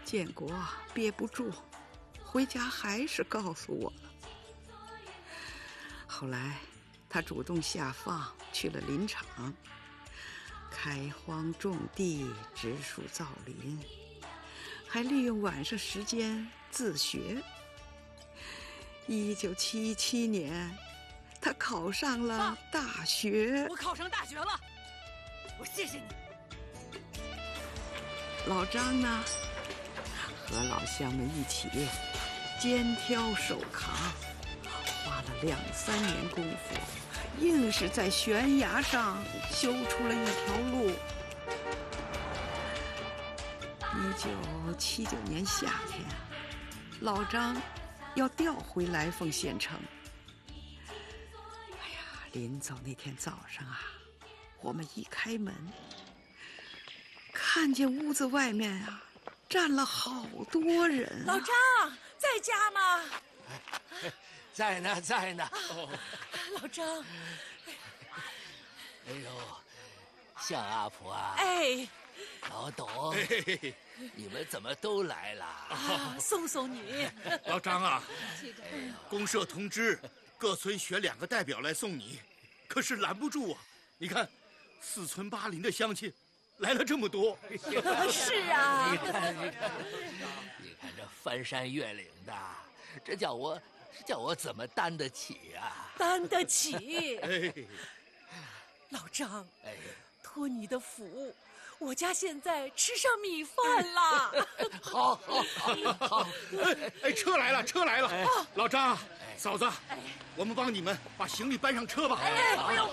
建国憋不住，回家还是告诉我了。后来他主动下放去了林场，开荒种地，植树造林，还利用晚上时间自学。1977年，他考上了大学。 我考上大学了，我谢谢你。 老张呢，和老乡们一起肩挑手扛，花了2、3年功夫，硬是在悬崖上修出了一条路。1979年夏天，老张要调回来凤县城。哎呀，临走那天早上啊，我们一开门，看见屋子外面啊站了好多人。 老张在家吗？ 在呢，在呢。 老张， 哎呦，向阿婆啊！ 哎， 老董，你们怎么都来了？ 送送你。 老张啊，公社通知各村选2个代表来送你，可是拦不住啊！你看，4村8邻的乡亲来了这么多。 是啊， 你看这翻山越岭的，这叫我怎么担得起啊？ 担得起。 哎， 老张， 哎， 托你的福，我家现在吃上米饭了。 好， 哎，车来了，车来了！老张，嫂子，我们帮你们把行李搬上车吧。 哎，不用。